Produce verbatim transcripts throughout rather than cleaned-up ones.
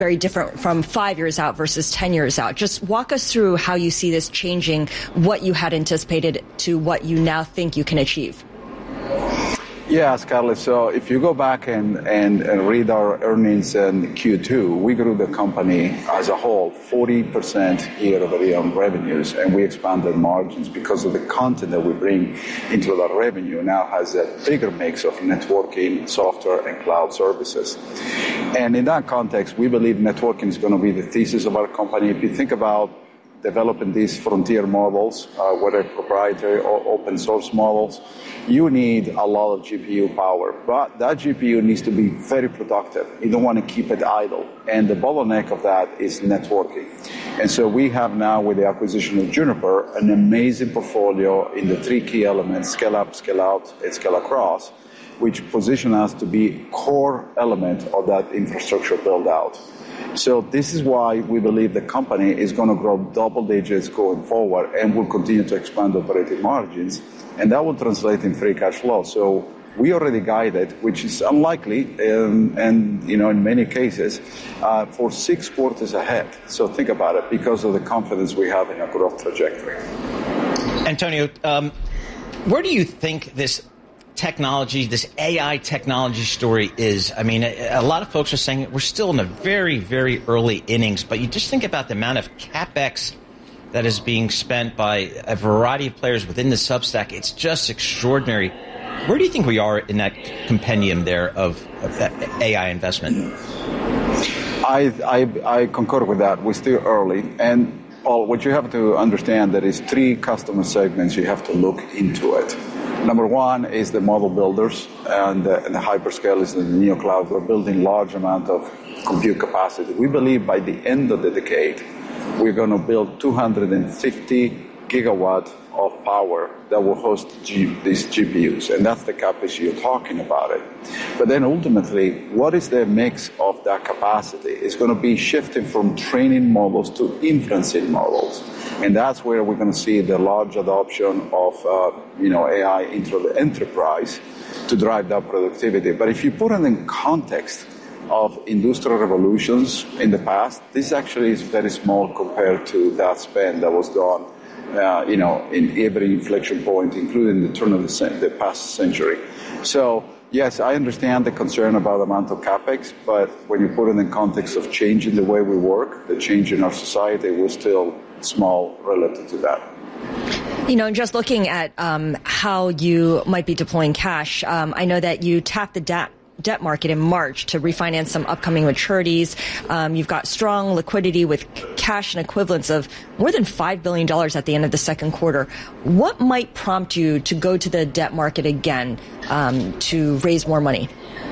very different from five years out versus ten years out. Just walk us through how you see this changing what you had anticipated to what you now think you can achieve. Yeah, Scarlett. So if you go back and, and, and read our earnings in Q two, we grew the company as a whole forty percent year over year on revenues, and we expanded margins because of the content that we bring into that revenue now has a bigger mix of networking, software, and cloud services. And in that context, we believe networking is going to be the thesis of our company. If you think about developing these frontier models, uh, whether proprietary or open source models, you need a lot of G P U power. But that G P U needs to be very productive. You don't want to keep it idle. And the bottleneck of that is networking. And so we have now, with the acquisition of Juniper, an amazing portfolio in the three key elements, scale up, scale out, and scale across, which position us to be core element of that infrastructure build out. So this is why we believe the company is going to grow double digits going forward and will continue to expand operating margins, and that will translate in free cash flow. So we already guided, which is unlikely, um, and you know, in many cases, uh, for six quarters ahead. So think about it, because of the confidence we have in our growth trajectory. Antonio, um, where do you think this technology, this A I technology story is? I mean, a, a lot of folks are saying we're still in the very, very early innings, but you just think about the amount of CapEx that is being spent by a variety of players within the Substack. It's just extraordinary. Where do you think we are in that compendium there of, of that A I investment? I, I, I concur with that. We're still early. And Paul, what you have to understand, there is three customer segments you have to look into it. Number one is the model builders and the, and the hyperscalers and the neoclouds. We're building large amount of compute capacity. We believe by the end of the decade, we're going to build two hundred fifty gigawatt of power that will host G, these G P Us. And that's the capacity you're talking about it. But then ultimately, what is the mix of that capacity? It's going to be shifting from training models to inferencing models. And that's where we're going to see the large adoption of, uh, you know, A I into the enterprise to drive that productivity. But if you put it in context of industrial revolutions in the past, this actually is very small compared to that spend that was done, uh, you know, in every inflection point, including the turn of the, cent- the past century. So, yes, I understand the concern about the amount of CapEx, but when you put it in context of changing the way we work, the change in our society, we're still small relative to that. You know, just looking at um, how you might be deploying cash, um, I know that you tapped the debt debt market in March to refinance some upcoming maturities. Um, you've got strong liquidity with cash and equivalents of more than five billion dollars at the end of the second quarter. What might prompt you to go to the debt market again um, to raise more money?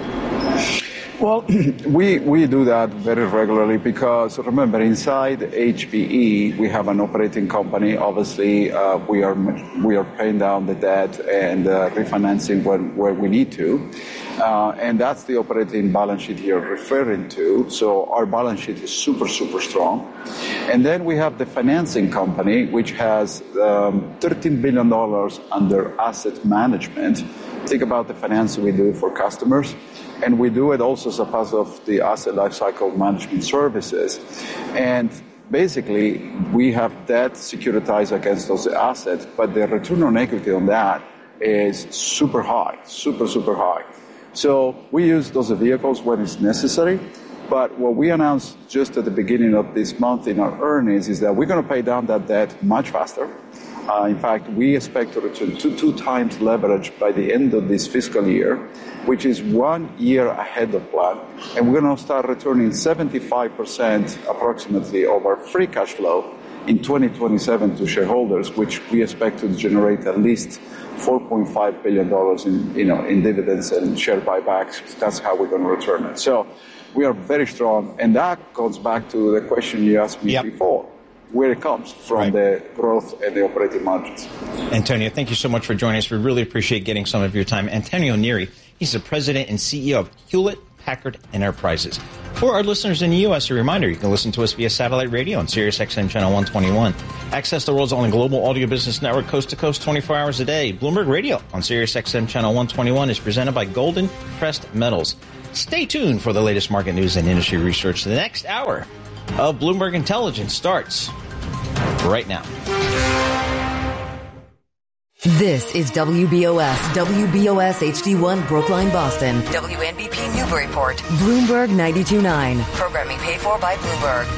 Well, we we do that very regularly because, remember, inside H P E, we have an operating company. Obviously, uh, we are we are paying down the debt and uh, refinancing when, where we need to. Uh, and that's the operating balance sheet you're referring to. So our balance sheet is super, super strong. And then we have the financing company, which has um, thirteen billion dollars under asset management. Think about the financing we do for customers. And we do it also as a part of the asset lifecycle management services. And basically, we have debt securitized against those assets, but the return on equity on that is super high, super, super high. So we use those vehicles when it's necessary. But what we announced just at the beginning of this month in our earnings is that we're going to pay down that debt much faster. Uh, in fact, we expect to return to two times leverage by the end of this fiscal year, which is one year ahead of plan. And we're going to start returning seventy-five percent approximately of our free cash flow in twenty twenty-seven to shareholders, which we expect to generate at least four point five billion dollars in, you know, in dividends and share buybacks. That's how we're going to return it. So we are very strong. And that goes back to the question you asked me yep. before, where it comes from, right. The growth and the operating margins. Antonio, thank you so much for joining us. We really appreciate getting some of your time. Antonio Neri, he's the president and C E O of Hewlett Packard Enterprises. For our listeners in the U S, a reminder, you can listen to us via satellite radio on Sirius X M Channel one twenty-one. Access the world's only global audio business network coast to coast twenty-four hours a day. Bloomberg Radio on Sirius X M Channel one twenty-one is presented by Golden Crest Metals. Stay tuned for the latest market news and industry research. The next hour of Bloomberg Intelligence starts right now. This is W B O S, W B O S H D one Brookline, Boston. W N B P Newburyport. Bloomberg ninety-two point nine. Programming paid for by Bloomberg.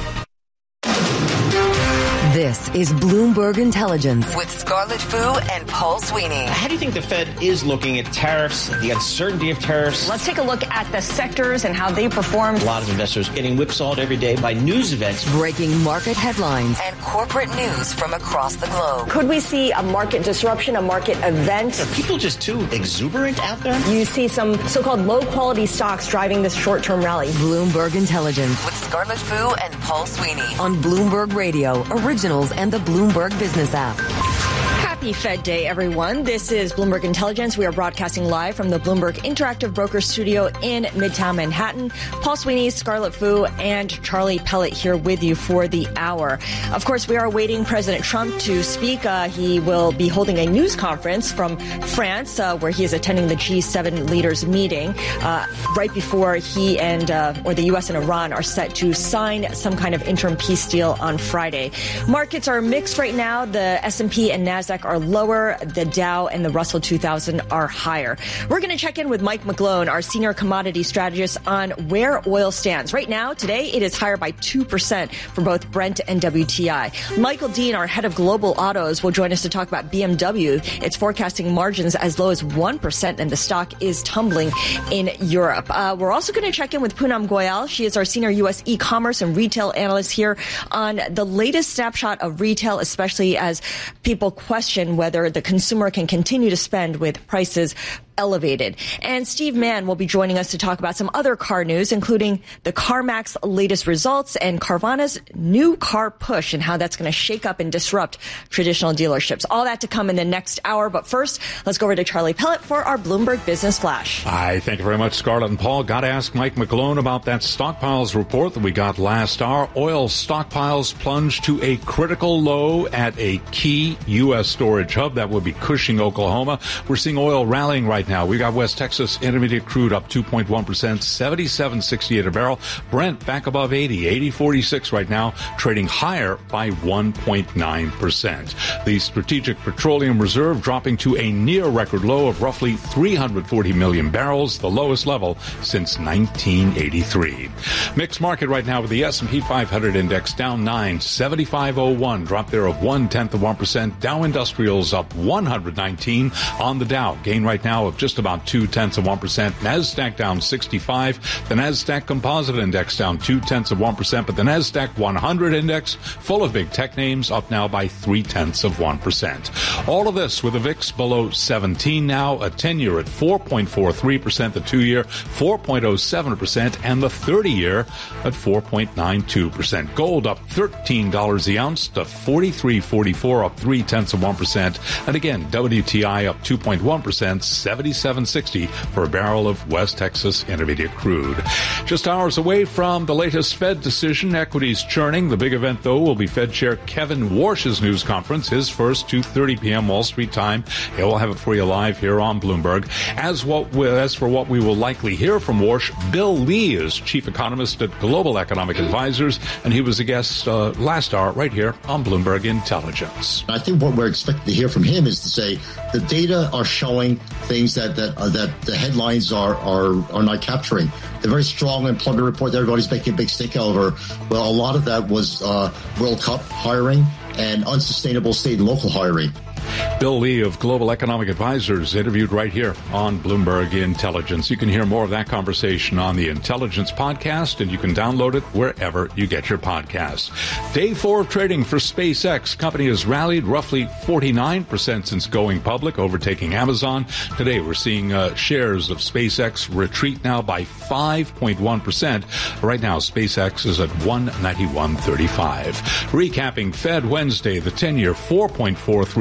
This is Bloomberg Intelligence with Scarlett Fu and Paul Sweeney. How do you think the Fed is looking at tariffs, the uncertainty of tariffs? Let's take a look at the sectors and how they performed. A lot of investors getting whipsawed every day by news events. Breaking market headlines and corporate news from across the globe. Could we see a market disruption, a market event? Are people just too exuberant out there? You see some so-called low-quality stocks driving this short-term rally. Bloomberg Intelligence with Scarlett Fu and Paul Sweeney on Bloomberg Radio, Originals and the Bloomberg Business app. Happy Fed Day, everyone. This is Bloomberg Intelligence. We are broadcasting live from the Bloomberg Interactive Broker Studio in Midtown Manhattan. Paul Sweeney, Scarlett Fu, and Charlie Pellet here with you for the hour. Of course, we are awaiting President Trump to speak. Uh, he will be holding a news conference from France, uh, where he is attending the G seven leaders meeting, uh, right before he and uh, or the U S and Iran are set to sign some kind of interim peace deal on Friday. Markets are mixed right now. The S and P and NASDAQ are lower. The Dow and the Russell two thousand are higher. We're going to check in with Mike McGlone, our senior commodity strategist, on where oil stands. Right now, today, it is higher by two percent for both Brent and W T I. Michael Dean, our head of global autos, will join us to talk about B M W. It's forecasting margins as low as one percent, and the stock is tumbling in Europe. Uh, we're also going to check in with Poonam Goyal. She is our senior U S e-commerce and retail analyst here on the latest snapshot of retail, especially as people question whether the consumer can continue to spend with prices elevated. And Steve Mann will be joining us to talk about some other car news, including the CarMax latest results and Carvana's new car push and how that's going to shake up and disrupt traditional dealerships. All that to come in the next hour. But first, let's go over to Charlie Pellet for our Bloomberg Business Flash. Hi, thank you very much, Scarlett and Paul. Got to ask Mike McGlone about that stockpiles report that we got last hour. Oil stockpiles plunged to a critical low at a key U S storage hub. That would be Cushing, Oklahoma. We're seeing oil rallying right now. We got West Texas Intermediate crude up two point one percent, seventy-seven sixty-eight a barrel. Brent back above eighty, eighty forty-six right now, trading higher by one point nine percent. The Strategic Petroleum Reserve dropping to a near record low of roughly three hundred forty million barrels, the lowest level since nineteen eighty-three. Mixed market right now with the S and P five hundred index down nine, seventy-five oh one, drop there of one tenth of one percent. Dow Industrials up one hundred nineteen on the Dow, gain right now of just about two tenths of one percent. NASDAQ down sixty-five. The NASDAQ Composite Index down two tenths of one percent, but the NASDAQ one hundred Index, full of big tech names, up now by three tenths of one percent. All of this with the V I X below seventeen now, a ten-year at four point four three percent, the two-year four point oh seven percent, and the thirty-year at four point nine two percent. Gold up thirteen dollars the ounce to forty-three forty-four, up three tenths of one percent. And again, W T I up two point one percent, seventy-seven sixty for a barrel of West Texas Intermediate crude. Just hours away from the latest Fed decision, equities churning. The big event, though, will be Fed Chair Kevin Warsh's news conference, his first, two thirty p.m. Wall Street time. Yeah, we'll have it for you live here on Bloomberg. As what as for what we will likely hear from Warsh, Bill Lee is chief economist at Global Economic Advisors, and he was a guest uh, last hour right here on Bloomberg Intelligence. I think what we're expecting to hear from him is to say the data are showing things that that uh, that the headlines are are are not capturing. The very strong employment report that everybody's making a big stink over, well, a lot of that was uh, World Cup hiring and unsustainable state and local hiring. Bill Lee of Global Economic Advisors interviewed right here on Bloomberg Intelligence. You can hear more of that conversation on the Intelligence podcast, and you can download it wherever you get your podcasts. Day four of trading for SpaceX. Company has rallied roughly forty-nine percent since going public, overtaking Amazon. Today, we're seeing uh, shares of SpaceX retreat now by five point one percent. Right now, SpaceX is at one ninety-one thirty-five. Recapping Fed Wednesday, the ten-year four point four three percent.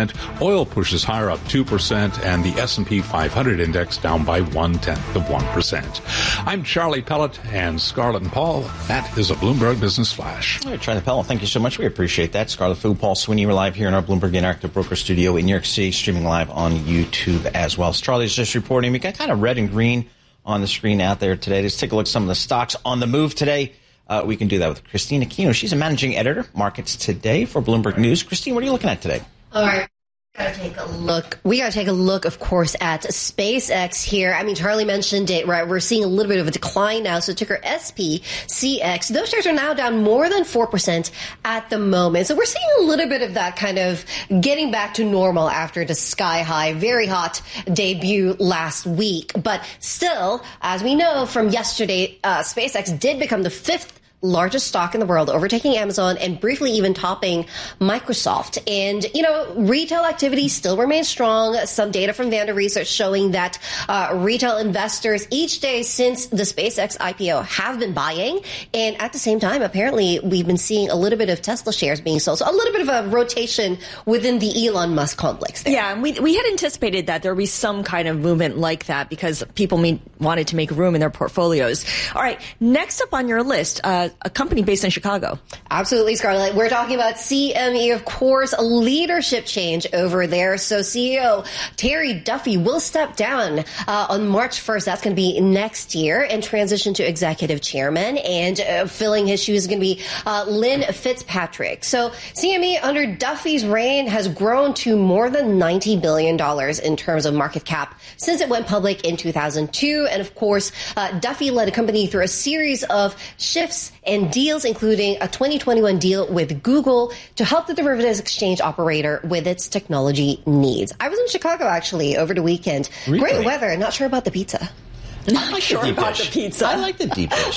percent. Oil pushes higher, up two percent, and the S and P five hundred index down by one-tenth of one percent. I'm Charlie Pellet and Scarlett and Paul. That is a Bloomberg Business Flash. All right, Charlie Pellet, thank you so much. We appreciate that. Scarlett Fu, Paul Sweeney, we're live here in our Bloomberg Interactive Broker Studio in New York City, streaming live on YouTube as well. As Charlie's just reporting, we got kind of red and green on the screen out there today. Let's take a look at some of the stocks on the move today. Uh, we can do that with Christine Aquino. She's a managing editor, Markets Today for Bloomberg News. Christine, what are you looking at today? All right. Gotta take a look. We got to take a look, of course, at SpaceX here. I mean, Charlie mentioned it, right? We're seeing a little bit of a decline now. So ticker S P C X, those shares are now down more than four percent at the moment. So we're seeing a little bit of that kind of getting back to normal after the sky high, very hot debut last week. But still, as we know from yesterday, uh, SpaceX did become the fifth largest stock in the world, overtaking Amazon and briefly even topping Microsoft. And, you know, retail activity still remains strong. Some data from Vanda Research showing that uh, retail investors each day since the SpaceX I P O have been buying. And at the same time, apparently, we've been seeing a little bit of Tesla shares being sold. So a little bit of a rotation within the Elon Musk complex there. Yeah, and we, we had anticipated that there would be some kind of movement like that because people mean, wanted to make room in their portfolios. All right, next up on your list, uh, a company based in Chicago. Absolutely, Scarlett. We're talking about C M E, of course, a leadership change over there. So C E O Terry Duffy will step down uh, on March first. That's going to be next year, and transition to executive chairman. And uh, filling his shoes is going to be uh, Lynn Fitzpatrick. So C M E under Duffy's reign has grown to more than ninety billion dollars in terms of market cap since it went public in two thousand two. And of course, uh, Duffy led a company through a series of shifts and deals, including a twenty twenty-one deal with Google to help the derivatives exchange operator with its technology needs. I was in Chicago, actually, over the weekend. Really? Great weather. Not sure about the pizza. Not like sure about dish. the pizza. I like the deep dish.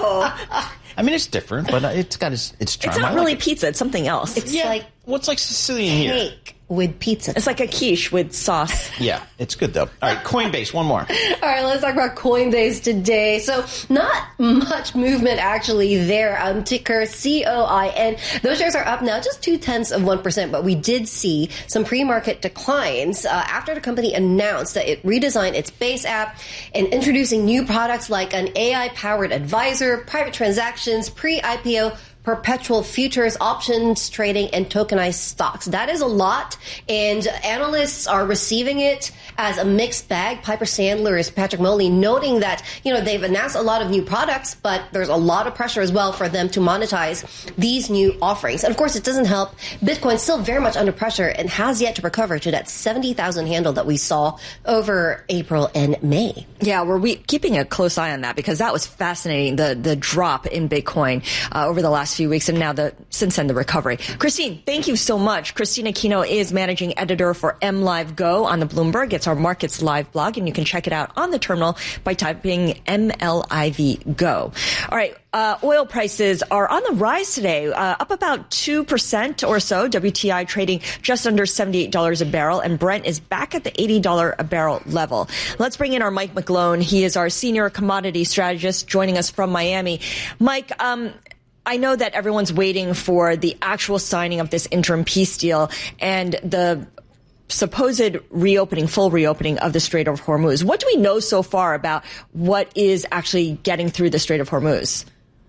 Oh. I mean, it's different, but it's got its, its charm. It's not I really like it. pizza. It's something else. It's yeah. like what's like Sicilian here? Cake with pizza. It's like a quiche with sauce. Yeah, it's good though. All right, Coinbase, one more. All right, let's talk about Coinbase today. So not much movement actually there. Um, ticker C O I N. Those shares are up now just two tenths of one percent, but we did see some pre-market declines uh, after the company announced that it redesigned its base app and introducing new products like an A I-powered advisor, private transactions, pre-I P O perpetual futures, options trading, and tokenized stocks. That is a lot, and analysts are receiving it as a mixed bag. Piper Sandler's Patrick Moley noting that, you know, they've announced a lot of new products, but there's a lot of pressure as well for them to monetize these new offerings. And of course, it doesn't help. Bitcoin's still very much under pressure and has yet to recover to that seventy thousand handle that we saw over April and May. Yeah, we're we, keeping a close eye on that because that was fascinating, the the drop in Bitcoin uh, over the last few weeks, and now the since then the recovery. Christine, thank you so much. Christine Aquino is managing editor for M Live Go on the Bloomberg. It's our Markets Live blog, and you can check it out on the terminal by typing M L I V Go. All right, uh, oil prices are on the rise today, uh, up about two percent or so. W T I trading just under seventy-eight dollars a barrel, and Brent is back at the eighty dollars a barrel level. Let's bring in our Mike McGlone. He is our senior commodity strategist joining us from Miami. Mike, um, I know that everyone's waiting for the actual signing of this interim peace deal and the supposed reopening, full reopening of the Strait of Hormuz. What do we know so far about what is actually getting through the Strait of Hormuz?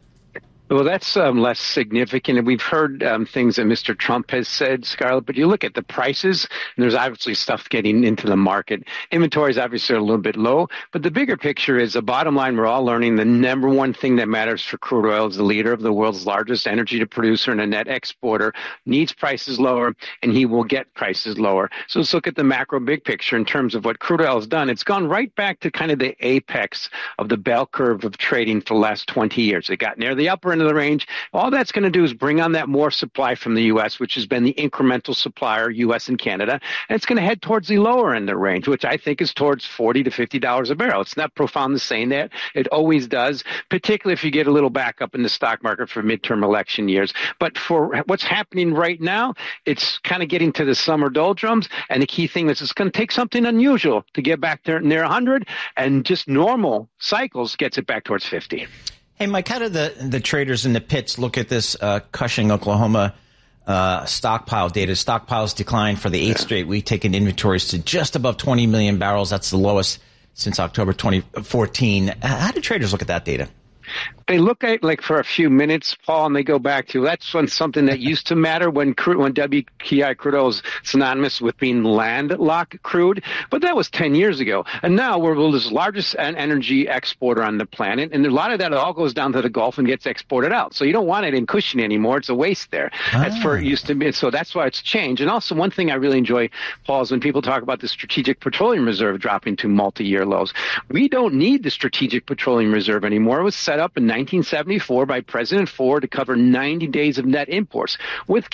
Well, that's um, less significant. And we've heard um, things that Mister Trump has said, Scarlett, but you look at the prices, and there's obviously stuff getting into the market. Inventories obviously are a little bit low, but the bigger picture is the bottom line. We're all learning the number one thing that matters for crude oil is the leader of the world's largest energy producer and a net exporter needs prices lower, and he will get prices lower. So let's look at the macro big picture in terms of what crude oil has done. It's gone right back to kind of the apex of the bell curve of trading for the last twenty years. It got near the upper end of the range. All that's going to do is bring on that more supply from the U S, which has been the incremental supplier, U S and Canada, and it's going to head towards the lower end of the range, which I think is towards forty to fifty dollars a barrel. It's not profound to saying that. It always does, particularly if you get a little back up in the stock market for midterm election years. But for what's happening right now, it's kind of getting to the summer doldrums, and the key thing is it's going to take something unusual to get back there near one hundred, and just normal cycles gets it back towards fifty. Hey, Mike, how do the, the traders in the pits look at this uh, Cushing, Oklahoma uh, stockpile data. Stockpiles declined for the eighth yeah. straight week, taking inventories to just above twenty million barrels. That's the lowest since October twenty fourteen. How do traders look at that data? They look at it like for a few minutes, Paul, and they go back to that's when something that used to matter when crude, when W T I crude oil is synonymous with being landlocked crude, but that was ten years ago. And now we're the largest energy exporter on the planet, and a lot of that all goes down to the Gulf and gets exported out. So you don't want it in Cushing anymore; it's a waste there. Ah. That's where it used to be. So that's why it's changed. And also, one thing I really enjoy, Paul, is when people talk about the Strategic Petroleum Reserve dropping to multi-year lows. We don't need the Strategic Petroleum Reserve anymore. It was set up in nineteen seventy-four by President Ford to cover ninety days of net imports. With